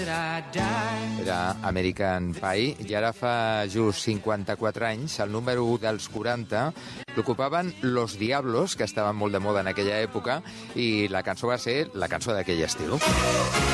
Era American Pie i ara fa just 54 anys, el número 1 dels 40, l'ocupaven Los Diablos, que estaven molt de moda en aquella època, i la cançó va ser la cançó d'aquell estil.